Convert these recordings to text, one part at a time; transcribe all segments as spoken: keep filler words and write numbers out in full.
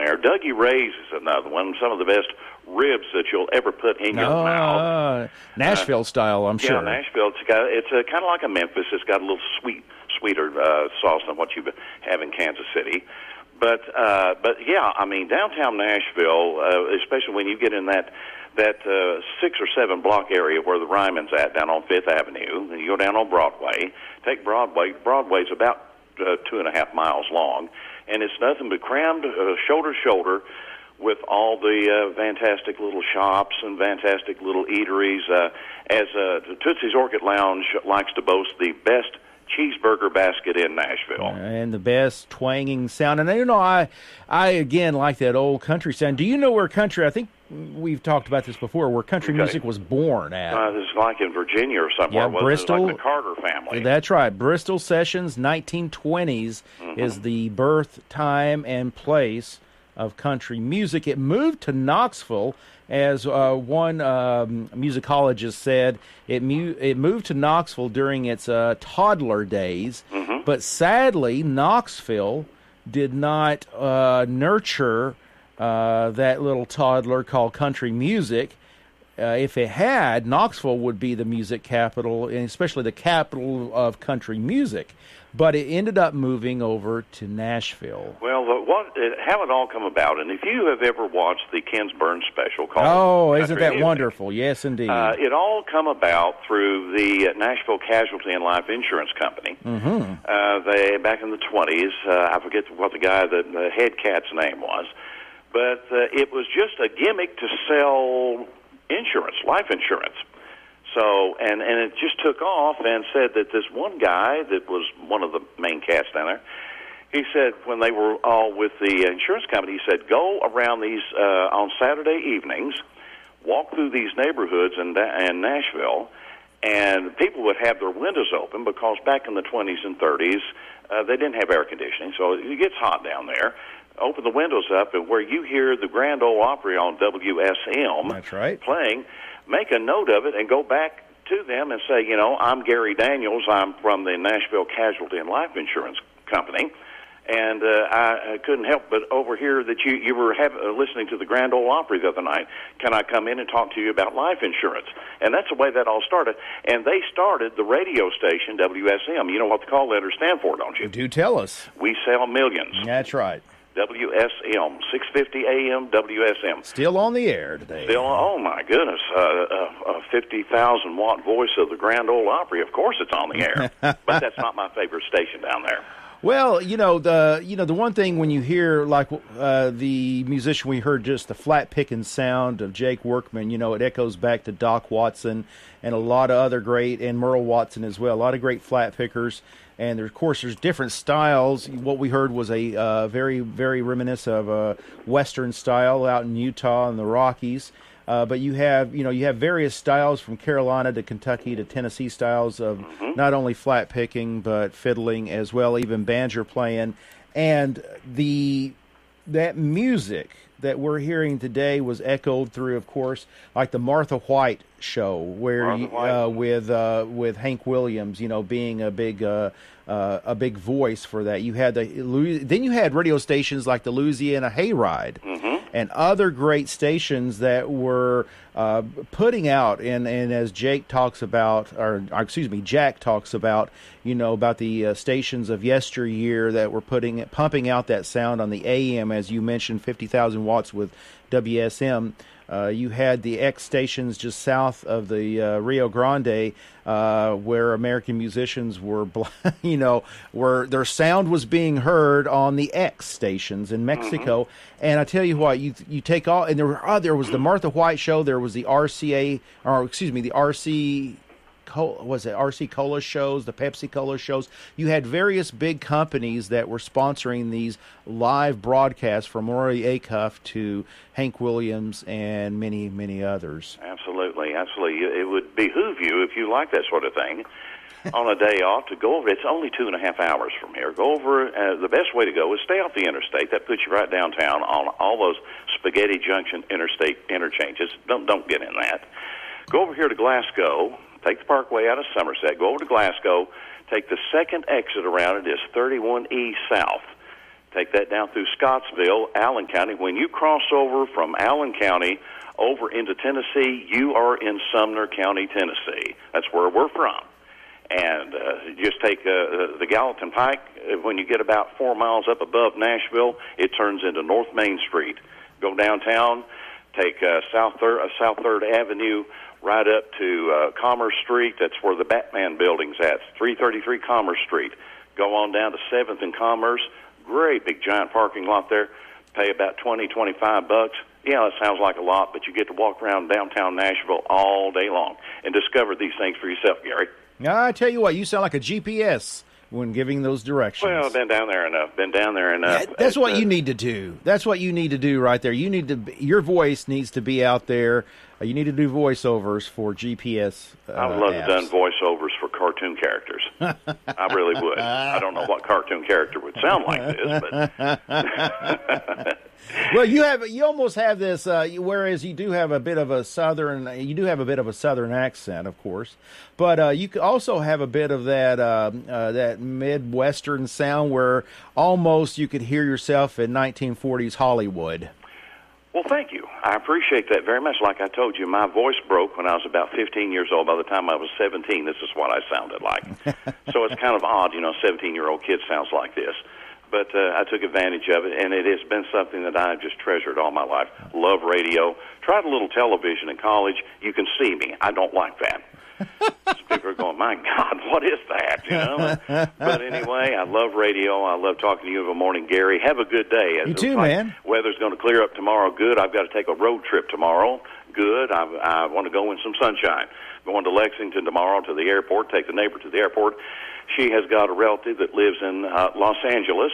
there. Dougie Ray's is another one. Some of the best ribs that you'll ever put in your uh, mouth. Nashville uh, style, I'm yeah, sure. Yeah, Nashville. It's got it's uh, kind of like a Memphis. It's got a little sweet, sweeter uh, sauce than what you have in Kansas City. But uh, but yeah, I mean downtown Nashville, uh, especially when you get in that that uh, six or seven block area where the Ryman's at down on Fifth Avenue, and you go down on Broadway. Take Broadway. Broadway's about uh, two and a half miles long, and it's nothing but crammed uh, shoulder to shoulder with all the uh, fantastic little shops and fantastic little eateries. Uh, as uh, Tootsie's Orchid Lounge likes to boast, the best cheeseburger basket in Nashville. And the best twanging sound. And, you know, I, I again, like that old country sound. Do you know where country, I think we've talked about this before, where country okay. music was born at? Uh, it's like in Virginia or somewhere. Yeah, wasn't Bristol. It? Like the Carter family. That's right. Bristol Sessions, nineteen twenties, mm-hmm. is the birth, time, and place of country music. It moved to Knoxville, as uh, one um, musicologist said. It, mu- it moved to Knoxville during its uh, toddler days, mm-hmm. but sadly, Knoxville did not uh, nurture uh, that little toddler called country music. Uh, if it had, Knoxville would be the music capital, and especially the capital of country music. But it ended up moving over to Nashville. Well, the, what, it, how it all come about, and if you have ever watched the Ken Burns special called Oh, isn't Country that Music, wonderful? Yes, indeed. Uh, it all come about through the Nashville Casualty and Life Insurance Company. Mm-hmm. Uh, they, back in the twenties, uh, I forget what the guy, the, the head cat's name was, but uh, it was just a gimmick to sell insurance, life insurance. So, and, and it just took off, and said that this one guy that was one of the main cats down there, he said when they were all with the insurance company, he said, go around these uh, on Saturday evenings, walk through these neighborhoods in, in Nashville, and people would have their windows open because back in the twenties and thirties, uh, they didn't have air conditioning, so it gets hot down there. Open the windows up, and where you hear the Grand Ole Opry on W S M That's right. playing, make a note of it and go back to them and say, you know, I'm Gary Daniels. I'm from the Nashville Casualty and Life Insurance Company, and uh, I, I couldn't help but overhear that you, you were have, uh, listening to the Grand Ole Opry the other night. Can I come in and talk to you about life insurance? And that's the way that all started. And they started the radio station, W S M. You know what the call letters stand for, don't you? Do tell us. We sell millions. That's right. W S M, six fifty A M, W S M. Still on the air today. Still, oh my goodness, uh, a fifty thousand watt voice of the Grand Ole Opry. Of course it's on the air, but that's not my favorite station down there. Well, you know, the you know the one thing when you hear, like uh, the musician we heard, just the flat picking sound of Jake Workman, you know, it echoes back to Doc Watson and a lot of other great, and Merle Watson as well, a lot of great flat pickers. And, there, of course, there's different styles. What we heard was a uh, very, very reminiscent of a Western style out in Utah and the Rockies. Uh, but you have, you know, you have various styles from Carolina to Kentucky to Tennessee styles of mm-hmm. not only flat picking but fiddling as well, even banjo playing. And the that music that we're hearing today was echoed through, of course, like the Martha White show, where you, uh, with uh, with Hank Williams, you know, being a big uh, uh, a big voice for that. You had the then you had radio stations like the Louisiana Hayride mm-hmm. and other great stations that were uh, putting out, and, and as Jake talks about, or, or excuse me, Jack talks about, you know, about the uh, stations of yesteryear that were putting pumping out that sound on the A M, as you mentioned, fifty thousand watts with W S M. Uh, you had the X stations just south of the uh, Rio Grande, uh, where American musicians were, you know, where their sound was being heard on the X stations in Mexico. Mm-hmm. And I tell you what, you you take all, and there were oh, there was the Martha White show, there was the R C A, or excuse me, the R C. Was it R C Cola shows, the Pepsi Cola shows? You had various big companies that were sponsoring these live broadcasts, from Maury Acuff to Hank Williams and many, many others. Absolutely, absolutely. It would behoove you, if you like that sort of thing, on a day off to go over. It's only two and a half hours from here. Go over. Uh, the best way to go is stay off the interstate. That puts you right downtown on all those Spaghetti Junction interstate interchanges. Don't don't get in that. Go over here to Glasgow. Take the Parkway out of Somerset, go over to Glasgow, take the second exit around it is thirty-one E South. Take that down through Scottsville, Allen County. When you cross over from Allen County over into Tennessee, you are in Sumner County, Tennessee. That's where we're from. And uh, just take uh, the Gallatin Pike. When you get about four miles up above Nashville, it turns into North Main Street. Go downtown, take uh, South Third, uh, South Third Avenue right up to uh, Commerce Street. That's where the Batman building's at, three thirty-three Commerce Street. Go on down to seventh and Commerce. Great big giant parking lot there. Pay about twenty, twenty-five bucks. Yeah, that sounds like a lot, but you get to walk around downtown Nashville all day long and discover these things for yourself, Gary. I tell you what, you sound like a G P S when giving those directions. Well, I've been down there enough. Been down there enough. Yeah, that's what uh, you need to do. That's what you need to do right there. You need to. Be, your voice needs to be out there. Uh, you need to do voiceovers for G P S. Uh, I would love apps. to have done voiceovers for cartoon characters. I really would. I don't know what cartoon character would sound like this, but. Well, you have you almost have this. Uh, whereas you do have a bit of a southern, you do have a bit of a southern accent, of course, but uh, you could also have a bit of that uh, uh, that midwestern sound where almost you could hear yourself in nineteen forties Hollywood. Well, thank you. I appreciate that very much. Like I told you, my voice broke when I was about fifteen years old. By the time I was seventeen, this is what I sounded like. So it's kind of odd, you know, a seventeen-year-old kid sounds like this. But uh, I took advantage of it, and it has been something that I've just treasured all my life. Love radio. Tried a little television in college. You can see me. I don't like that. So people are going, my God, what is that? You know. But anyway, I love radio. I love talking to you in the morning, Gary. Have a good day. You too, man. Weather's going to clear up tomorrow. Good. I've got to take a road trip tomorrow. Good. I, I want to go in some sunshine. Going to Lexington tomorrow to the airport. Take the neighbor to the airport. She has got a relative that lives in uh, Los Angeles,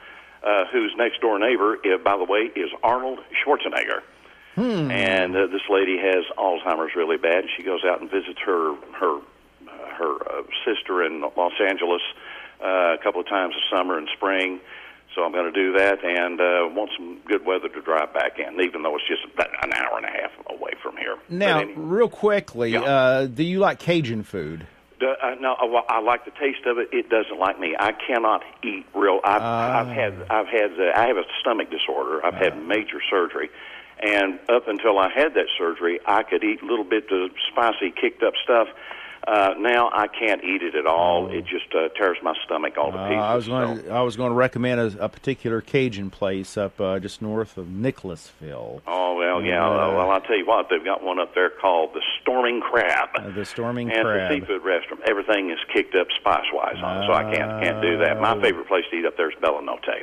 uh, whose next-door neighbor, uh, by the way, is Arnold Schwarzenegger. Hmm. And uh, this lady has Alzheimer's really bad. She goes out and visits her her uh, her uh, sister in Los Angeles uh, a couple of times this summer and spring. So I'm going to do that and uh, want some good weather to drive back in, even though it's just about an hour and a half away from here. Now, any, real quickly, yeah. uh, do you like Cajun food? Uh, no, I, I like the taste of it. It doesn't like me. I cannot eat real. I've, Uh. I've had. I've had. Uh, I have a stomach disorder. I've Uh. had major surgery, and up until I had that surgery, I could eat a little bit of spicy, kicked up stuff. Uh, now I can't eat it at all. It just uh, tears my stomach all to Uh, pieces. I was going. so. To, I was going to recommend a, a particular Cajun place up uh, just north of Nicholasville. Oh well, yeah. Uh, Uh, well, I'll tell you what. They've got one up there called the Storming Crab. Uh, the Storming and Crab. the seafood restaurant. Everything is kicked up spice-wise on it, so I can't can't do that. My Oh. favorite place to eat up there is Bellanote.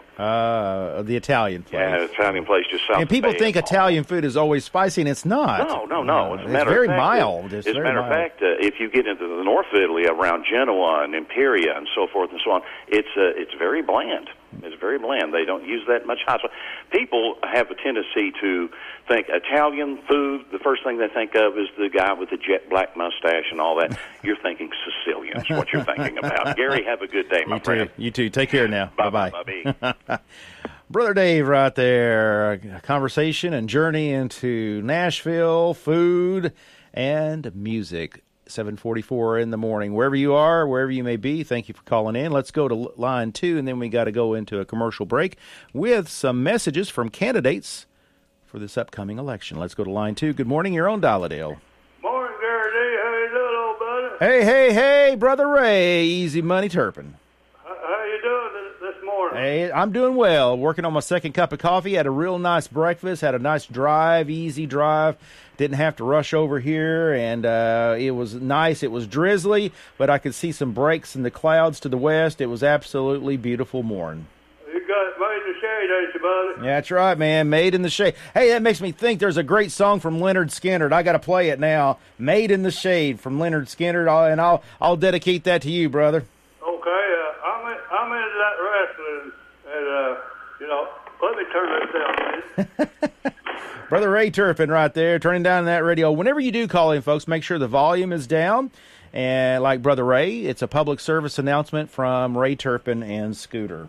Uh, the Italian place. Yeah, Italian place just south and people of think Bayonne. Italian food is always spicy, and it's not. No, no, no. As a it's matter very of fact, mild. As It's a very matter of mild. fact, uh, if you get into the north of Italy, around Genoa and Imperia and so forth and so on, it's uh, it's very bland. It's very bland. They don't use that much hot sauce. People have a tendency to think Italian food, the first thing they think of is the guy with the jet black mustache and all that. You're thinking Sicilians, what you're thinking about. Gary, have a good day, my You friend. too. You too. Take care now. Bye-bye, Bye-bye. Bobby. Brother Dave right there. A conversation and journey into Nashville, food, and music. seven forty-four in the morning. Wherever you are, wherever you may be, thank you for calling in. Let's go to line two, and then we got to go into a commercial break with some messages from candidates for this upcoming election. Let's go to line two. Good morning. You're on Dial-A-Dale. Morning, Gary D. How you doing, old buddy? Hey, hey, hey, Brother Ray. Easy Money Turpin. How, how you doing this, this morning? Hey, I'm doing well. Working on my second cup of coffee. Had a real nice breakfast. Had a nice drive, easy drive. Didn't have to rush over here, and uh, it was nice. It was drizzly, but I could see some breaks in the clouds to the west. It was absolutely beautiful morning. You got it made in the shade, ain't you, buddy? Yeah, that's right, man. Made in the Shade. Hey, that makes me think there's a great song from Leonard Skinner. I got to play it now. Made in the Shade from Leonard Skinner, and I'll I'll dedicate that to you, brother. Okay, uh, I'm in, I'm into that wrestling, and uh, you know, let me turn this down, please. Brother Ray Turpin right there, turning down that radio. Whenever you do call in, folks, make sure the volume is down. And like Brother Ray, it's a public service announcement from Ray Turpin and Scooter.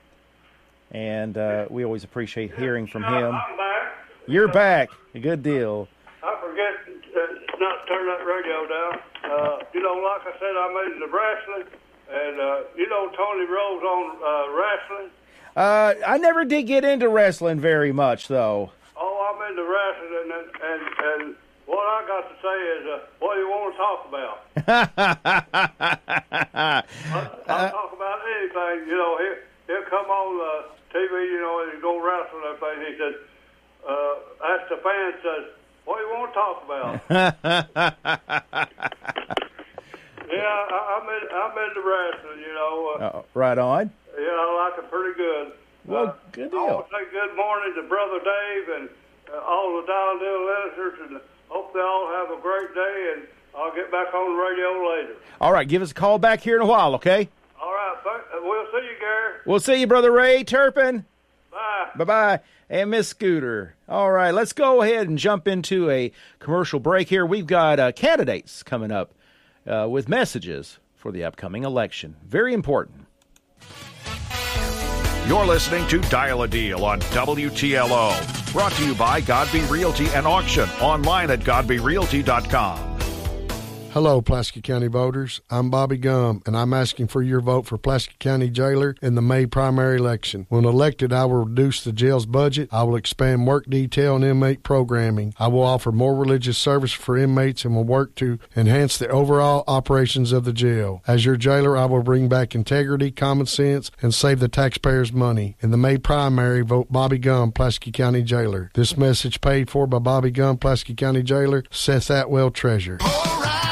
And uh, we always appreciate hearing from him. I'm back. You're back. A good deal. I forget uh, not to turn that radio down. Uh, you know, like I said, I'm into wrestling, and uh, you know Tony Rose on uh, wrestling. Uh, I never did get into wrestling very much, though. Oh, I'm into wrestling, and and, and what I got to say is, uh, what do you want to talk about? I, I'll talk about anything. You know, he'll, he'll come on uh, T V, you know, and he'll go wrestling and everything. He said, uh, ask the fans, says, what do you want to talk about? Yeah, I, I'm, in, I'm into wrestling, you know. Uh, uh, right on. Yeah, I like it pretty good. Well, uh, good I deal. want to say good morning to Brother Dave and uh, all the Dial Deal listeners, and hope they all have a great day, and I'll get back on the radio later. All right, give us a call back here in a while, okay? All right, th- we'll see you, Gary. We'll see you, Brother Ray Turpin. Bye. Bye-bye. And Miss Scooter. All right, let's go ahead and jump into a commercial break here. We've got uh, candidates coming up uh, with messages for the upcoming election. Very important. You're listening to Dial a Deal on W T L O. Brought to you by Godby Realty and Auction. Online at godby realty dot com. Hello, Pulaski County voters. I'm Bobby Gum, and I'm asking for your vote for Pulaski County Jailer in the May primary election. When elected, I will reduce the jail's budget. I will expand work detail and inmate programming. I will offer more religious service for inmates and will work to enhance the overall operations of the jail. As your jailer, I will bring back integrity, common sense, and save the taxpayers' money. In the May primary, vote Bobby Gum, Pulaski County Jailer. This message paid for by Bobby Gum, Pulaski County Jailer, Seth Atwell, Treasurer.